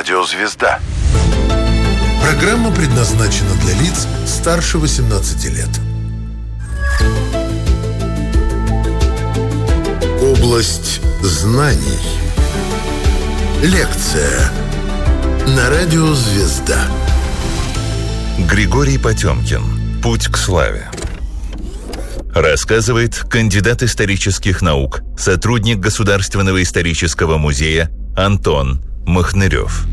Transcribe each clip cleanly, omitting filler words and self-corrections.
Радио «Звезда». Программа предназначена для лиц старше 18 лет. Область знаний. Лекция на Радио «Звезда». Григорий Потемкин. Путь к славе. Рассказывает кандидат исторических наук, сотрудник Государственного исторического музея Антон Махнырев.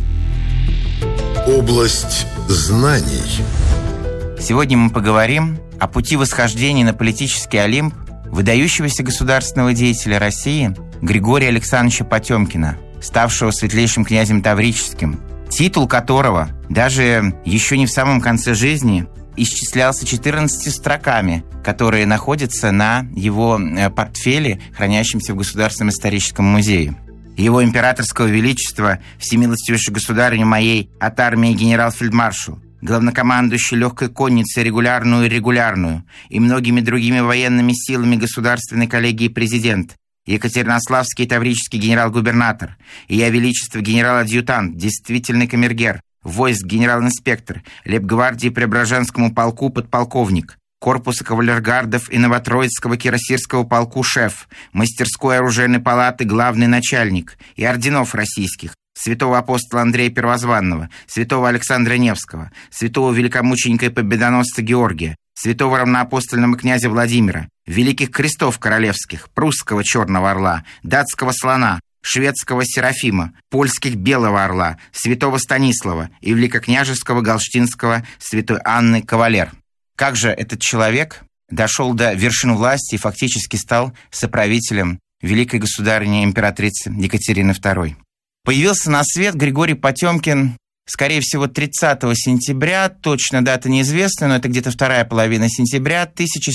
Область знаний. Сегодня мы поговорим о пути восхождения на политический Олимп выдающегося государственного деятеля России Григория Александровича Потемкина, ставшего светлейшим князем Таврическим, титул которого даже еще не в самом конце жизни исчислялся 14 строками, которые находятся на его портфеле, хранящемся в Государственном историческом музее. Его императорского величества, всемилостивейшей государыни моей от армии генерал-фельдмаршал, главнокомандующий легкой конницей регулярную и регулярную и многими другими военными силами Государственной коллегии президент, Екатеринославский и Таврический генерал-губернатор, и я величество генерал-адъютант, действительный камергер, войск генерал-инспектор, лейб-гвардии Преображенскому полку подполковник, корпуса кавалергардов и Новотроицкого кирасирского полку шеф, мастерской оружейной палаты главный начальник и орденов российских, святого апостола Андрея Первозванного, святого Александра Невского, святого великомученика и победоносца Георгия, святого равноапостольного князя Владимира, великих крестов королевских, прусского черного орла, датского слона, шведского Серафима, польских белого орла, святого Станислава и великокняжеского галштинского святой Анны Кавалер. Как же этот человек дошел до вершин власти и фактически стал соправителем великой государыни императрицы Екатерины II? Появился на свет Григорий Потемкин, скорее всего, 30 сентября, точно дата неизвестна, но это где-то вторая половина сентября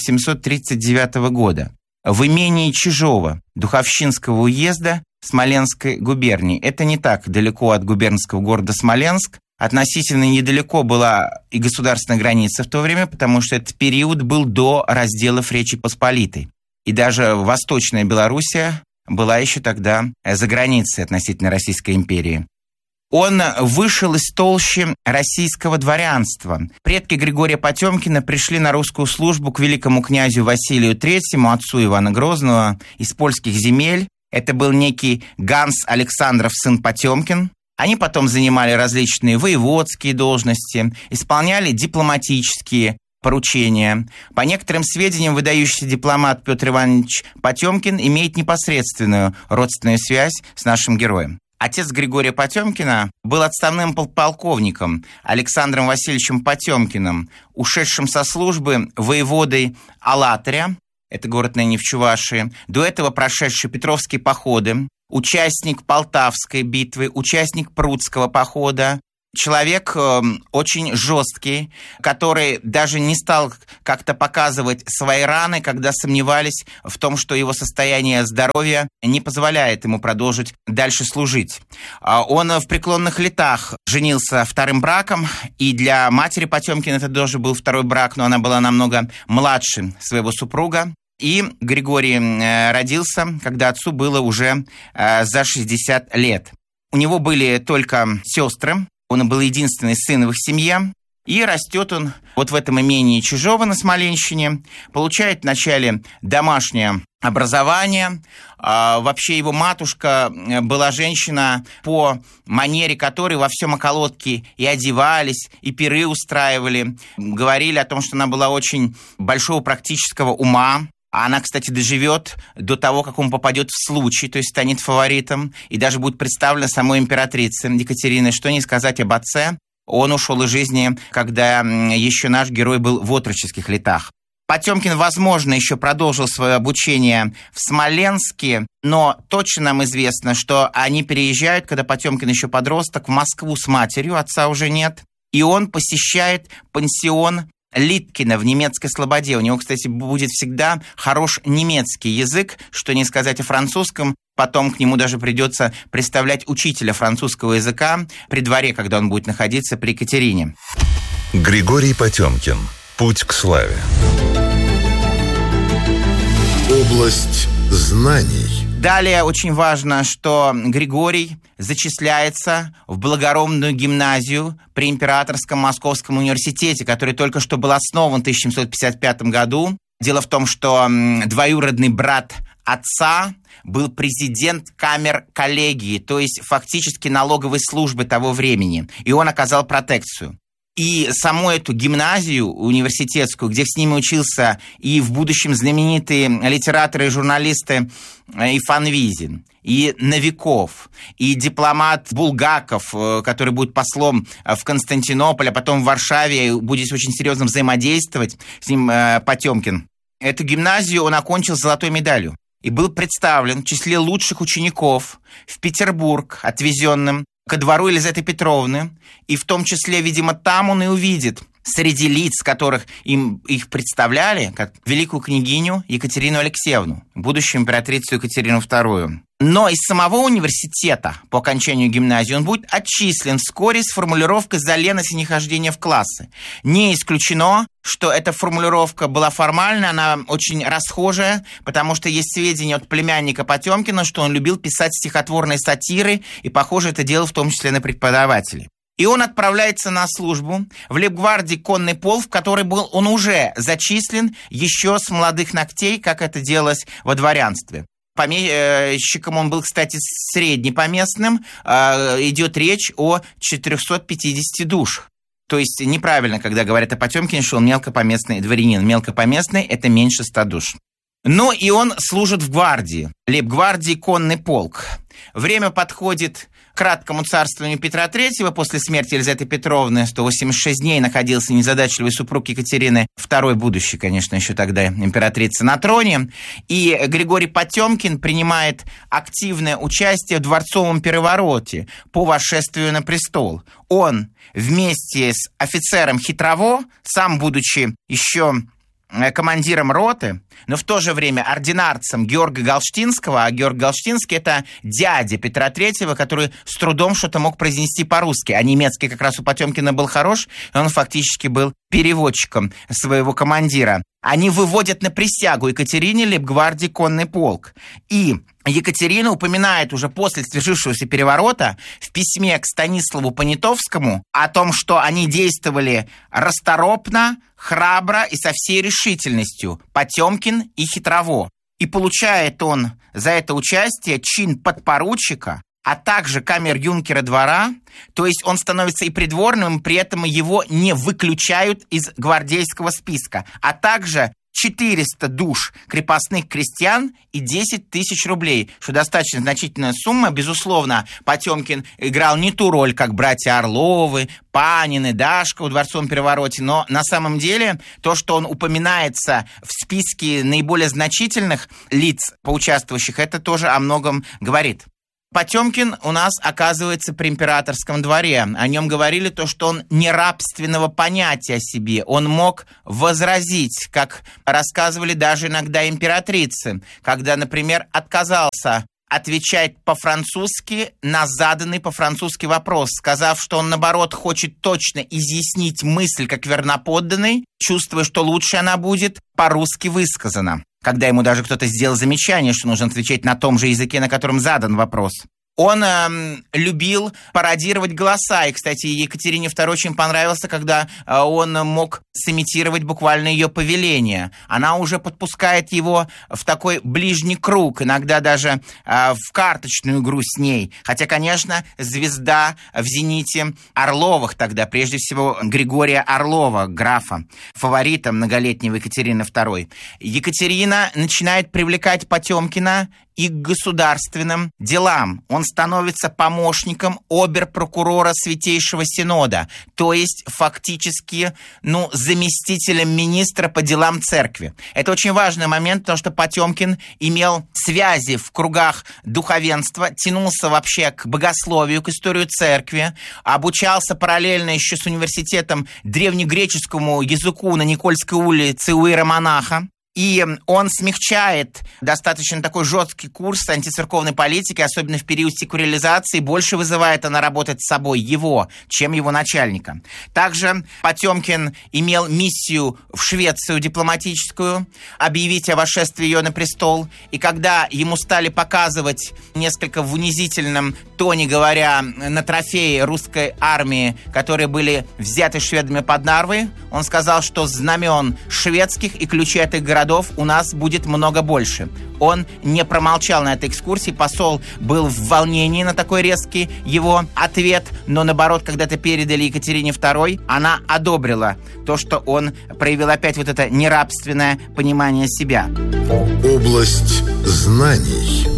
1739 года, в имении Чижово, Духовщинского уезда Смоленской губернии. Это не так далеко от губернского города Смоленск. Относительно недалеко была и государственная граница в то время, потому что этот период был до разделов Речи Посполитой. И даже Восточная Белоруссия была еще тогда за границей относительно Российской империи. Он вышел из толщи российского дворянства. Предки Григория Потемкина пришли на русскую службу к великому князю Василию III, отцу Ивана Грозного, из польских земель. Это был некий Ганс Александров, сын Потемкин. Они потом занимали различные воеводские должности, исполняли дипломатические поручения. По некоторым сведениям, выдающийся дипломат Петр Иванович Потемкин имеет непосредственную родственную связь с нашим героем. Отец Григория Потемкина был отставным полковником Александром Васильевичем Потемкиным, ушедшим со службы воеводой Алатыря, это город ныне в Чувашии, до этого прошедший Петровские походы, участник Полтавской битвы, участник Прудского похода, человек очень жесткий, который даже не стал как-то показывать свои раны, когда сомневались в том, что его состояние здоровья не позволяет ему продолжить дальше служить. Он в преклонных летах женился вторым браком, и для матери Потемкина это тоже был второй брак, но она была намного младше своего супруга. И Григорий родился, когда отцу было уже за 60 лет. У него были только сестры, он был единственный сын в их семье. И растет он вот в этом имении Чижово на Смоленщине, получает вначале домашнее образование. Вообще его матушка была женщина, по манере которой во всем околотке и одевались, и пиры устраивали. Говорили о том, что она была очень большого практического ума. Она, кстати, доживет до того, как он попадет в случай, то есть станет фаворитом, и даже будет представлена самой императрицей Екатериной. Что не сказать об отце. Он ушел из жизни, когда еще наш герой был в отроческих летах. Потемкин, возможно, еще продолжил свое обучение в Смоленске, но точно нам известно, что они переезжают, когда Потемкин еще подросток, в Москву с матерью, отца уже нет, и он посещает пансион Литкина в немецкой слободе. У него, кстати, будет всегда хорош немецкий язык, что не сказать о французском. Потом к нему даже придется представлять учителя французского языка при дворе, когда он будет находиться при Екатерине. Григорий Потемкин. Путь к славе. Область знаний. Далее очень важно, что Григорий зачисляется в благородную гимназию при Императорском Московском университете, который только что был основан в 1755 году. Дело в том, что двоюродный брат отца был президент камер коллегии, то есть фактически налоговой службы того времени, и он оказал протекцию. И саму эту гимназию университетскую, где с ними учился и в будущем знаменитые литераторы и журналисты и Фанвизин, и Новиков, и дипломат Булгаков, который будет послом в Константинополе, а потом в Варшаве, будет очень серьезно взаимодействовать с ним Потемкин. Эту гимназию он окончил с золотой медалью и был представлен в числе лучших учеников в Петербург, отвезенным ко двору Елизаветы Петровны, и в том числе, видимо, там он и увидит среди лиц, которых их представляли, как великую княгиню Екатерину Алексеевну, будущую императрицу Екатерину II. Но из самого университета по окончанию гимназии он будет отчислен вскоре с формулировкой «за леность и нехождение в классы». Не исключено, что эта формулировка была формальная, она очень расхожая, потому что есть сведения от племянника Потемкина, что он любил писать стихотворные сатиры, и, похоже, это делал в том числе на преподавателей. И он отправляется на службу в лейб-гвардии конный полк, в который был он уже зачислен еще с молодых ногтей, как это делалось во дворянстве. Помещиком он был, кстати, среднепоместным. Идет речь о 450 душах. То есть неправильно, когда говорят о Потемкине, что он мелкопоместный дворянин. Мелкопоместный – это меньше 100 душ. Ну и он служит в гвардии, лейб-гвардии конный полк. Время подходит к краткому царствованию Петра III. После смерти Елизаветы Петровны 186 дней находился незадачливый супруг Екатерины II, будущий, конечно, еще тогда императрица, на троне. И Григорий Потемкин принимает активное участие в дворцовом перевороте по восшествию на престол. Он вместе с офицером Хитрово, сам будучи еще командиром роты, но в то же время ординарцем Георга Галштинского, а Георг Галштинский – это дядя Петра III, который с трудом что-то мог произнести по-русски, а немецкий как раз у Потемкина был хорош, и он фактически был переводчиком своего командира. Они выводят на присягу Екатерине лейб-гвардии конный полк. И Екатерина упоминает уже после свершившегося переворота в письме к Станиславу Понятовскому о том, что они действовали расторопно, храбро и со всей решительностью, Потемкин и Хитрово. И получает он за это участие чин подпоручика, а также камер-юнкера двора, то есть он становится и придворным, при этом его не выключают из гвардейского списка, а также 400 душ крепостных крестьян и 10 тысяч рублей, что достаточно значительная сумма. Безусловно, Потемкин играл не ту роль, как братья Орловы, Панины, Дашка в дворцовом перевороте, но на самом деле то, что он упоминается в списке наиболее значительных лиц, поучаствующих, это тоже о многом говорит. Потемкин у нас оказывается при императорском дворе. О нем говорили то, что он не рабственного понятия о себе. Он мог возразить, как рассказывали даже иногда императрицы, когда, например, отказался отвечать по-французски на заданный по-французски вопрос, сказав, что он, наоборот, хочет точно изъяснить мысль как верноподданный, чувствуя, что лучше она будет по-русски высказана, когда ему даже кто-то сделал замечание, что нужно отвечать на том же языке, на котором задан вопрос. Он любил пародировать голоса, и, кстати, Екатерине II очень понравился, когда он мог сымитировать буквально ее повеление. Она уже подпускает его в такой ближний круг, иногда даже в карточную игру с ней. Хотя, конечно, звезда в зените Орловых тогда, прежде всего Григория Орлова, графа, фаворита многолетнего Екатерины II. Екатерина начинает привлекать Потемкина и к государственным делам. Он становится помощником обер-прокурора Святейшего Синода, то есть фактически, заместителем министра по делам церкви. Это очень важный момент, потому что Потемкин имел связи в кругах духовенства, тянулся вообще к богословию, к истории церкви, обучался параллельно еще с университетом древнегреческому языку на Никольской улице у иеромонаха. И он смягчает достаточно такой жесткий курс антицерковной политики, особенно в период секуляризации. Больше вызывает она работать с собой его, чем его начальника. Также Потемкин имел миссию в Швецию дипломатическую, объявить о восшествии ее на престол. И когда ему стали показывать несколько в унизительном тоне, говоря, на трофеи русской армии, которые были взяты шведами под Нарвой, он сказал, что знамен шведских и ключей от их городов у нас будет много больше. Он не промолчал на этой экскурсии. Посол был в волнении на такой резкий его ответ, но наоборот, когда это передали Екатерине II, она одобрила то, что он проявил опять вот это нерабственное понимание себя. Область знаний.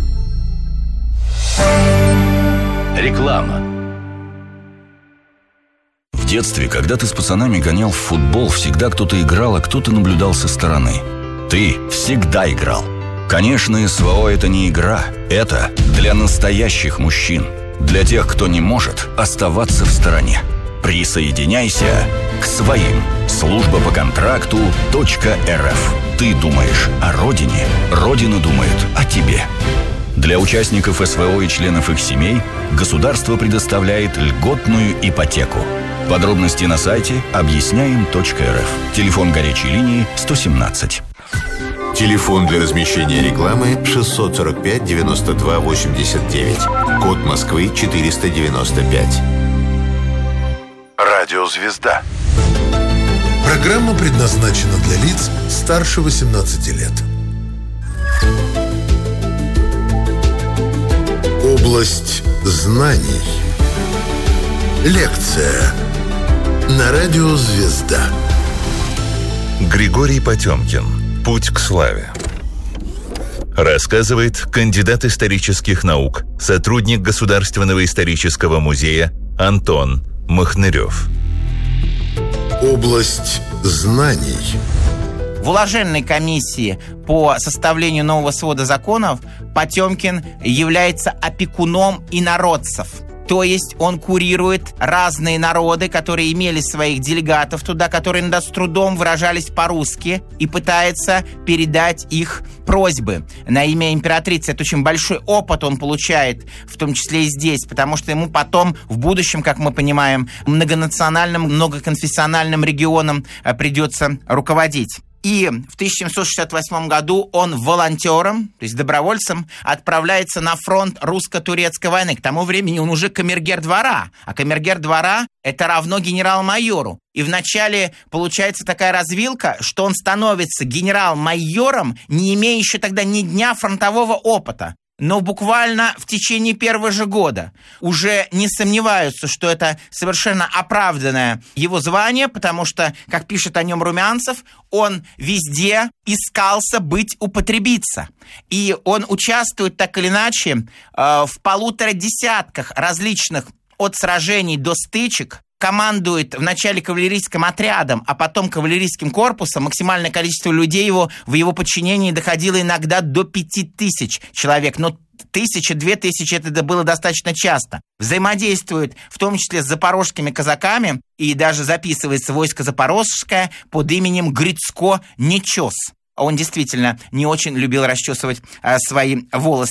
Реклама. В детстве, когда ты с пацанами гонял в футбол, всегда кто-то играл, а кто-то наблюдал со стороны. Ты всегда играл. Конечно, СВО – это не игра. Это для настоящих мужчин. Для тех, кто не может оставаться в стороне. Присоединяйся к своим. Служба по контракту .рф. Ты думаешь о родине, Родина думает о тебе. Для участников СВО и членов их семей государство предоставляет льготную ипотеку. Подробности на сайте объясняем.рф. Телефон горячей линии 117. Телефон для размещения рекламы 645 92 89. Код Москвы 495. Радио «Звезда». Программа предназначена для лиц старше 18 лет. Область знаний. Лекция на радио «Звезда». Григорий Потемкин. Путь к славе. Рассказывает кандидат исторических наук, сотрудник Государственного исторического музея Антон Махнырев. Область знаний. В уложенной комиссии по составлению нового свода законов Потемкин является опекуном инородцев. То есть он курирует разные народы, которые имели своих делегатов туда, которые иногда с трудом выражались по-русски, и пытается передать их просьбы на имя императрицы. Это очень большой опыт он получает, в том числе и здесь, потому что ему потом в будущем, как мы понимаем, многонациональным, многоконфессиональным регионом придется руководить. И в 1768 году он волонтером, то есть добровольцем, отправляется на фронт русско-турецкой войны. К тому времени он уже камергер двора, а камергер двора – это равно генерал-майору. И вначале получается такая развилка, что он становится генерал-майором, не имея еще тогда ни дня фронтового опыта. Но буквально в течение первого же года уже не сомневаются, что это совершенно оправданное его звание, потому что, как пишет о нем Румянцев, он везде искался быть употребиться. И он участвует так или иначе в 1,5 десятках различных от сражений до стычек, командует вначале кавалерийским отрядом, а потом кавалерийским корпусом. Максимальное количество людей в его подчинении доходило иногда до 5000 человек. Но 1000-2000 это было достаточно часто. Взаимодействует в том числе с запорожскими казаками и даже записывается войско запорожское под именем Грицко-Нечес. Он действительно не очень любил расчесывать свои волосы.